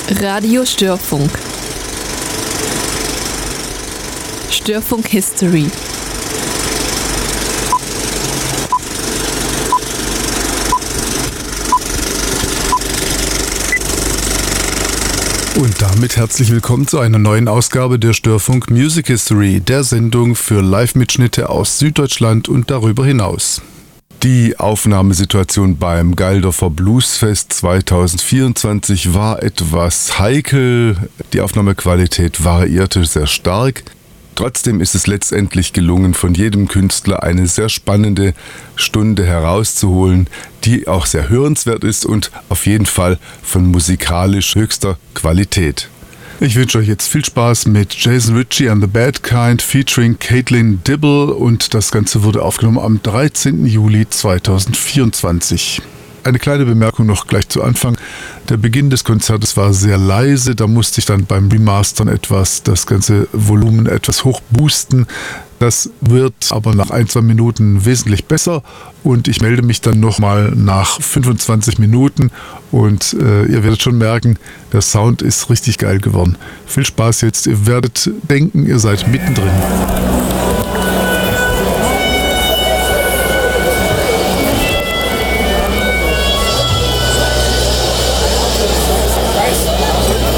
Radio Störfunk. Störfunk History. Und damit herzlich willkommen zu einer neuen Ausgabe der Störfunk Music History, der Sendung für Live-Mitschnitte aus Süddeutschland und darüber hinaus. Die Aufnahmesituation beim Geildorfer Bluesfest 2024 war etwas heikel. Die Aufnahmequalität variierte sehr stark. Trotzdem ist es letztendlich gelungen, von jedem Künstler eine sehr spannende Stunde herauszuholen, die auch sehr hörenswert ist und auf jeden Fall von musikalisch höchster Qualität. Ich wünsche euch jetzt viel Spaß mit Jason Ritchie and the Bad Kind featuring Caitlin Dibble und das Ganze wurde aufgenommen am 13. Juli 2024. Eine kleine Bemerkung noch gleich zu Anfang. Der Beginn des Konzertes war sehr leise, da musste ich dann beim Remastern das ganze Volumen etwas hochboosten. Das wird aber nach 1-2 Minuten wesentlich besser und ich melde mich dann nochmal nach 25 Minuten und ihr werdet schon merken, der Sound ist richtig geil geworden. Viel Spaß jetzt, ihr werdet denken, ihr seid mittendrin.